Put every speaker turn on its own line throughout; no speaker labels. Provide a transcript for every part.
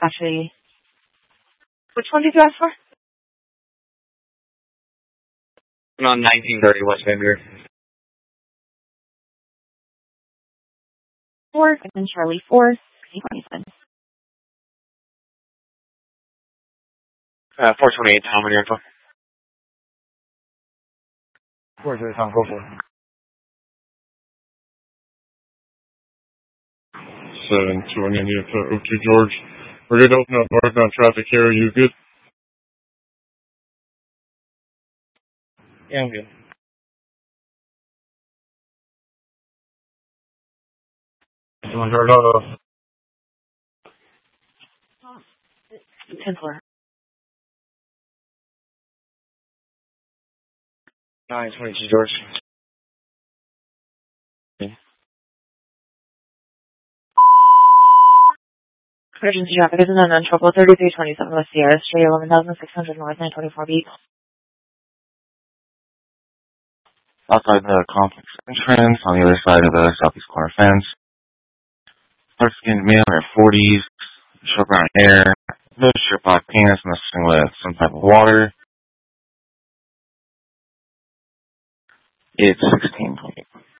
Actually, which one did you ask for?
I'm on 1930 West Vanderbilt.
4, and Charlie 4, 27.
428 Tom, your info.
428 Tom, go for it.
720 to O2 George. We're good to open up northbound traffic here. Are you good?
Yeah, I'm good. Someone heard auto.
10-4.
922 George.
Emergency traffic is in trouble. 3327 West Sierra Street, 11,600 North, 924 beat.
Outside the complex entrance, on the other side of the southeast corner fence. Dark skinned male in their 40s, short brown hair, no shirt, black pants, messing with some type of water. It's 16:20.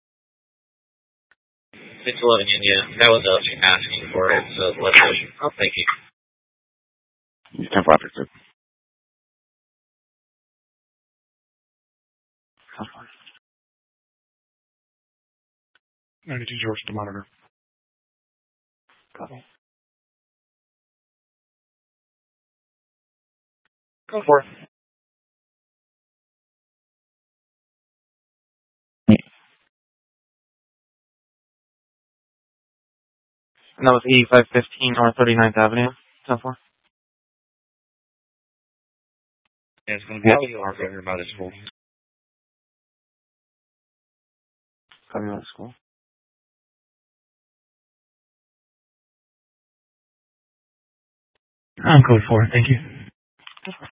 It's 11 India. That was us asking for it, so let's go. Oh, thank you.
10 after 2.
Copy. 92 George to monitor.
Copy. Go for it.
And that was 8515 North 39th Avenue. 10-4. Yeah, it's going to be out here by the school.
Copy by the school.
I'm code 4, thank you.